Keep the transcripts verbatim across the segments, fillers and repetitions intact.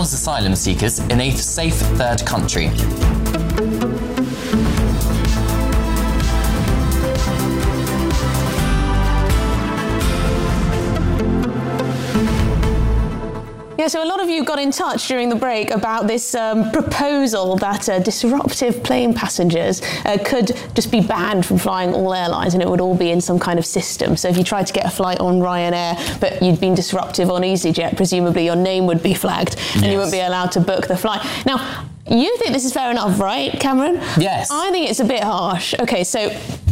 house asylum seekers in a safe third country. Yeah, so a lot of you got in touch during the break about this um, proposal that uh, disruptive plane passengers uh, could just be banned from flying all airlines, and it would all be in some kind of system. So if you tried to get a flight on Ryanair, but you'd been disruptive on EasyJet, presumably your name would be flagged and yes. you wouldn't be allowed to book the flight. Now, you think this is fair enough, right, Cameron? Yes. I think it's a bit harsh. Okay, so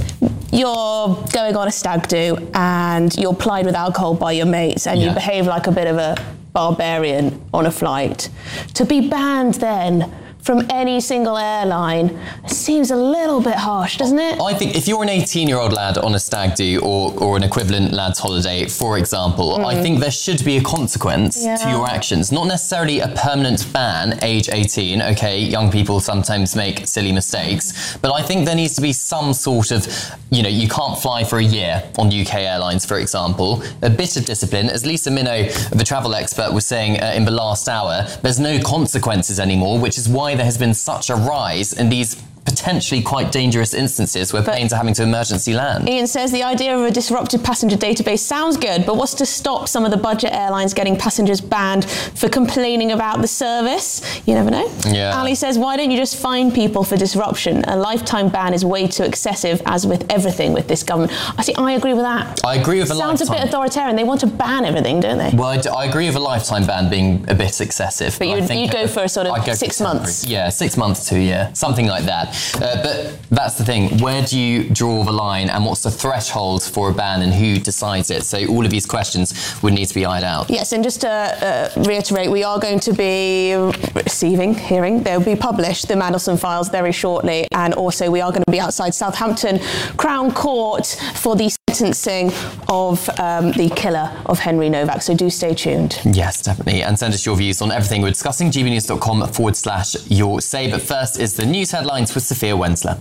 you're going on a stag do and you're plied with alcohol by your mates and yeah. you behave like a bit of a barbarian on a flight. To be banned then from any single airline seems a little bit harsh, doesn't it? I think if you're an eighteen-year-old lad on a stag do or, or an equivalent lad's holiday, for example, mm. I think there should be a consequence yeah. to your actions. Not necessarily a permanent ban, age eighteen. Okay, young people sometimes make silly mistakes, but I think there needs to be some sort of, you know, you can't fly for a year on U K airlines, for example. A bit of discipline. As Lisa Minnow, the travel expert, was saying uh, in the last hour, there's no consequences anymore, which is why there has been such a rise in these potentially quite dangerous instances where but planes are having to emergency land. Ian says the idea of a disrupted passenger database sounds good, but what's to stop some of the budget airlines getting passengers banned for complaining about the service? You never know. Yeah. Ali says, why don't you just fine people for disruption? A lifetime ban is way too excessive, as with everything with this government. I see, I agree with that. I agree with a Sounds lifetime. a bit authoritarian. They want to ban everything, don't they? Well, I, d- I agree with a lifetime ban being a bit excessive. But you'd, you'd go for a sort of six months. Yeah, six months to a year, something like that. Uh, but that's the thing. Where do you draw the line, and what's the threshold for a ban, and who decides it? So all of these questions would need to be ironed out. Yes, and just to uh, reiterate, we are going to be receiving, hearing, they'll be published, the Mandelson files very shortly, and also we are going to be outside Southampton Crown Court for the sentencing of um, the killer of Henry Novak, so do stay tuned. Yes, definitely, and send us your views on everything we're discussing, gbnews.com forward slash your say. But first is the news headlines with Sophia Wensler.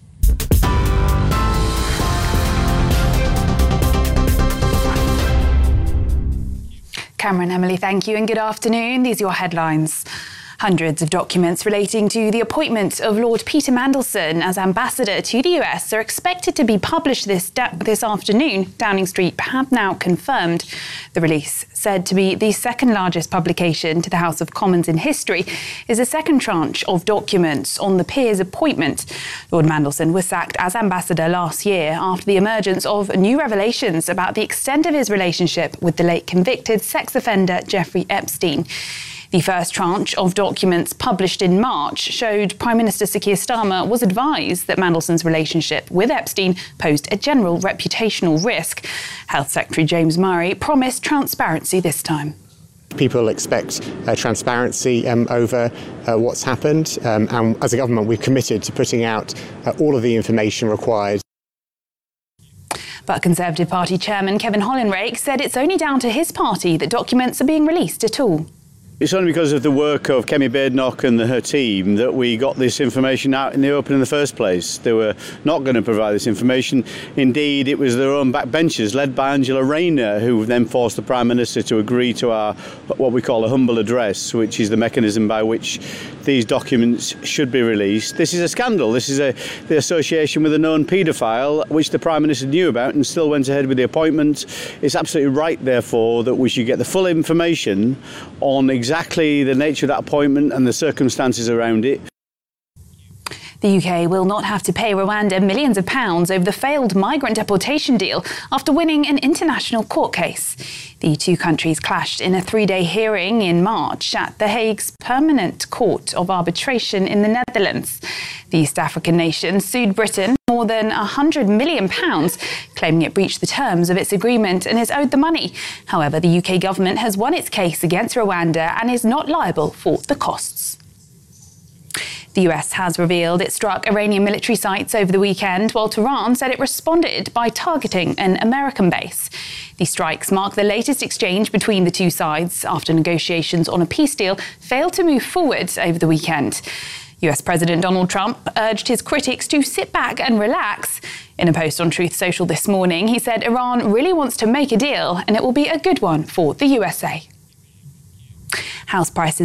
Cameron, Emily, thank you, and good afternoon. These are your headlines. Hundreds of documents relating to the appointment of Lord Peter Mandelson as ambassador to the U S are expected to be published this da- this afternoon, Downing Street have now confirmed. The release, said to be the second largest publication to the House of Commons in history, is a second tranche of documents on the peer's appointment. Lord Mandelson was sacked as ambassador last year after the emergence of new revelations about the extent of his relationship with the late convicted sex offender Jeffrey Epstein. The first tranche of documents published in March showed Prime Minister Sir Keir Starmer was advised that Mandelson's relationship with Epstein posed a general reputational risk. Health Secretary James Murray promised transparency this time. People expect uh, transparency um, over uh, what's happened, um, and as a government we're committed to putting out uh, all of the information required. But Conservative Party Chairman Kevin Hollinrake said it's only down to his party that documents are being released at all. It's only because of the work of Kemi Badenoch and her team that we got this information out in the open in the first place. They were not going to provide this information. Indeed, it was their own backbenchers, led by Angela Rayner, who then forced the Prime Minister to agree to our what we call a humble address, which is the mechanism by which these documents should be released. This is a scandal. This is a, the association with a known paedophile, which the Prime Minister knew about and still went ahead with the appointment. It's absolutely right, therefore, that we should get the full information on exactly the nature of that appointment and the circumstances around it. The U K will not have to pay Rwanda millions of pounds over the failed migrant deportation deal after winning an international court case. The two countries clashed in a three-day hearing in March at The Hague's Permanent Court of Arbitration in the Netherlands. The East African nation sued Britain more than one hundred million pounds, claiming it breached the terms of its agreement and is owed the money. However, the U K government has won its case against Rwanda and is not liable for the costs. The U S has revealed it struck Iranian military sites over the weekend, while Tehran said it responded by targeting an American base. These strikes mark the latest exchange between the two sides after negotiations on a peace deal failed to move forward over the weekend. U S President Donald Trump urged his critics to sit back and relax. In a post on Truth Social this morning, he said Iran really wants to make a deal and it will be a good one for the U S A. House prices